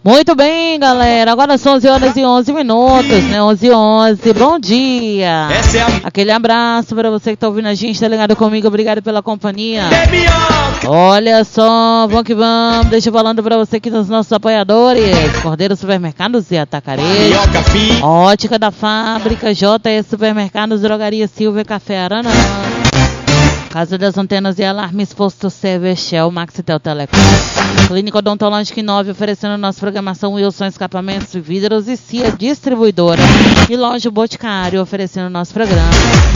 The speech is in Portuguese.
Muito bem, galera. Agora são 11 horas e 11 minutos, né? 11 e 11. Bom dia. Aquele abraço para você que tá ouvindo a gente, tá ligado comigo. Obrigado pela companhia. Olha só, vamos que vamos. Deixa eu falando para você aqui dos nossos apoiadores. Cordeiro Supermercados e Atacarejo. Ótica da Fábrica, JS Supermercados, Drogaria Silvia, Café Aranã. Casa das Antenas e Alarmes, Posto Server, Shell, Maxitel Telecom. Clínica Odontológica 9, oferecendo nossa programação Wilson Escapamentos, Vidros e CIA Distribuidora. E Loja Boticário, oferecendo nosso programa.